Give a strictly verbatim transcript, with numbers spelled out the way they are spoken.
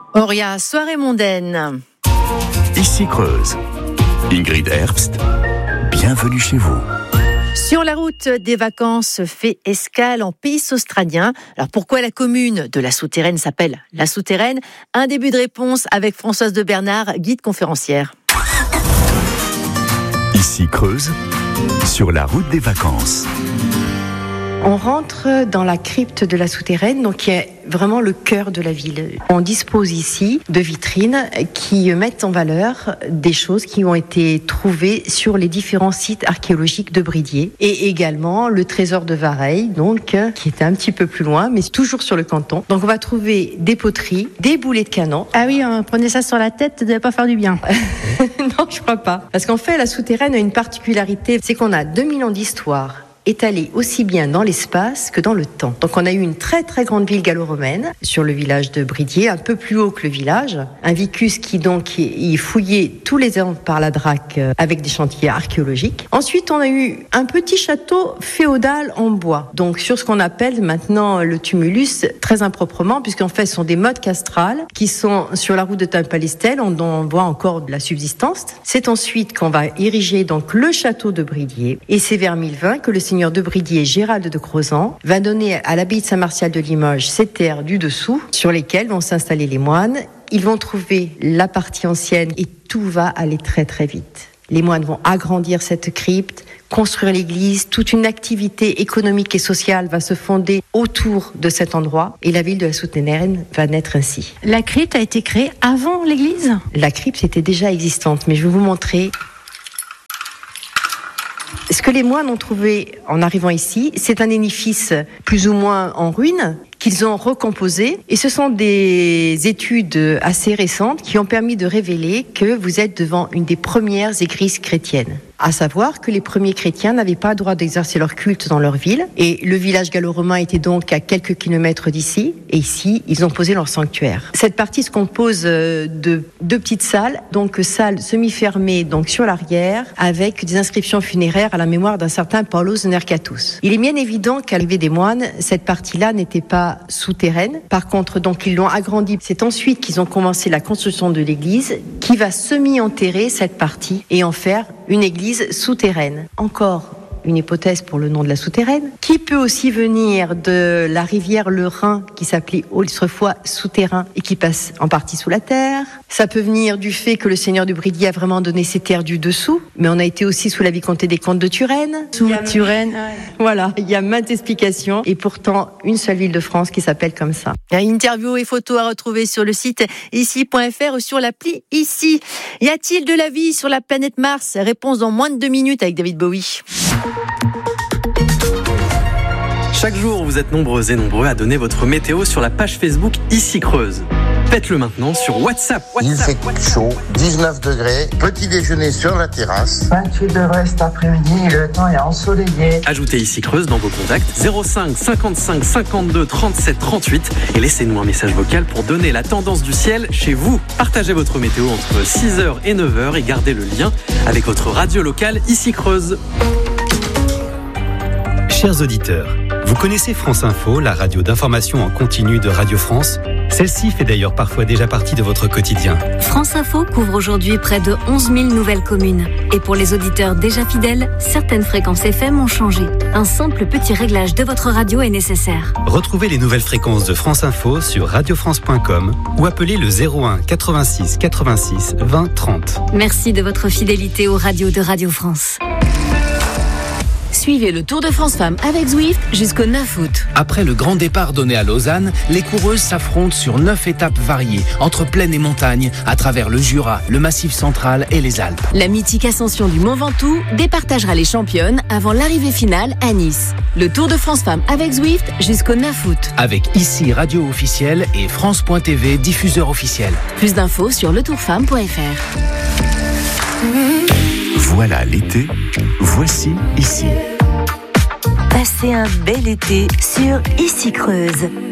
Auria, soirée mondaine. Ici Creuse. Ingrid Herbst, bienvenue chez vous. Sur la route des vacances fait escale en pays australien. Alors pourquoi la commune de La Souterraine s'appelle La Souterraine ? Un début de réponse avec Françoise de Bernard, guide conférencière. Ici Creuse, sur la route des vacances. On rentre dans la crypte de La Souterraine, donc qui est vraiment le cœur de la ville. On dispose ici de vitrines qui mettent en valeur des choses qui ont été trouvées sur les différents sites archéologiques de Bridier, et également le trésor de Vareille, donc qui était un petit peu plus loin, mais toujours sur le canton. Donc on va trouver des poteries, des boulets de canon. Ah oui, on prenait ça sur la tête, ça devait pas faire du bien. Non, je crois pas. Parce qu'en fait, La Souterraine a une particularité, c'est qu'on a deux mille ans d'histoire étalée aussi bien dans l'espace que dans le temps. Donc on a eu une très très grande ville gallo-romaine sur le village de Bridier, un peu plus haut que le village. Un vicus qui donc y fouillait tous les ans par la Drac avec des chantiers archéologiques. Ensuite on a eu un petit château féodal en bois, donc sur ce qu'on appelle maintenant le tumulus, très improprement, puisqu'en fait ce sont des mottes castrales qui sont sur la route de Taimpalestel, on en voit encore de la subsistance. C'est ensuite qu'on va ériger donc le château de Bridier, et c'est vers mille vingt que le seigneur de Bridier, Gérald de Crozant, va donner à l'abbaye de Saint-Martial de Limoges ces terres du dessous sur lesquelles vont s'installer les moines. Ils vont trouver la partie ancienne et tout va aller très très vite. Les moines vont agrandir cette crypte, construire l'église, toute une activité économique et sociale va se fonder autour de cet endroit et la ville de La Souterraine va naître ainsi. La crypte a été créée avant l'église ? La crypte était déjà existante, mais je vais vous montrer. Ce que les moines ont trouvé en arrivant ici, c'est un édifice plus ou moins en ruine qu'ils ont recomposé. Et ce sont des études assez récentes qui ont permis de révéler que vous êtes devant une des premières églises chrétiennes. À savoir que les premiers chrétiens n'avaient pas le droit d'exercer leur culte dans leur ville. Et le village gallo-romain était donc à quelques kilomètres d'ici. Et ici, ils ont posé leur sanctuaire. Cette partie se compose de deux petites salles. Donc, salles semi-fermées donc sur l'arrière, avec des inscriptions funéraires à la mémoire d'un certain Paulos Nercatus. Il est bien évident qu'à l'arrivée des moines, cette partie-là n'était pas souterraine. Par contre, donc, ils l'ont agrandie. C'est ensuite qu'ils ont commencé la construction de l'église, qui va semi-enterrer cette partie et en faire une église souterraine. Encore une hypothèse pour le nom de La Souterraine, qui peut aussi venir de la rivière le Rhin, qui s'appelait autrefois Souterrain et qui passe en partie sous la terre. Ça peut venir du fait que le seigneur de Bridier a vraiment donné ses terres du dessous, mais on a été aussi sous la vicomté des comtes de Turenne. Sous Turenne. Voilà, il y a maintes explications et pourtant une seule ville de France qui s'appelle comme ça. Interview et photos à retrouver sur le site ici point f r ou sur l'appli Ici. Y a-t-il de la vie sur la planète Mars ? Réponse dans moins de deux minutes avec David Bowie. Chaque jour, vous êtes nombreux et nombreux à donner votre météo sur la page Facebook Ici Creuse. Faites-le maintenant sur WhatsApp. WhatsApp Il fait WhatsApp. chaud, dix-neuf degrés, petit déjeuner sur la terrasse. vingt-huit degrés cet après-midi, le temps est ensoleillé. Ajoutez Ici Creuse dans vos contacts zéro cinq cinquante-cinq cinquante-deux trente-sept trente-huit et laissez-nous un message vocal pour donner la tendance du ciel chez vous. Partagez votre météo entre six heures et neuf heures et gardez le lien avec votre radio locale Ici Creuse. Chers auditeurs, vous connaissez France Info, la radio d'information en continu de Radio France ? Celle-ci fait d'ailleurs parfois déjà partie de votre quotidien. France Info couvre aujourd'hui près de onze mille nouvelles communes. Et pour les auditeurs déjà fidèles, certaines fréquences F M ont changé. Un simple petit réglage de votre radio est nécessaire. Retrouvez les nouvelles fréquences de France Info sur radio france point com ou appelez le zéro un quatre-vingt-six quatre-vingt-six vingt trente. Merci de votre fidélité aux radios de Radio France. Suivez le Tour de France Femmes avec Zwift jusqu'au neuf août. Après le grand départ donné à Lausanne, les coureuses s'affrontent sur neuf étapes variées, entre plaine et montagne, à travers le Jura, le Massif central et les Alpes. La mythique ascension du Mont Ventoux départagera les championnes avant l'arrivée finale à Nice. Le Tour de France Femmes avec Zwift jusqu'au neuf août. Avec Ici Radio officielle et France point T V diffuseur officiel. Plus d'infos sur le tour femme point f r. Voilà l'été, voici Ici. Passez un bel été sur Ici Creuse.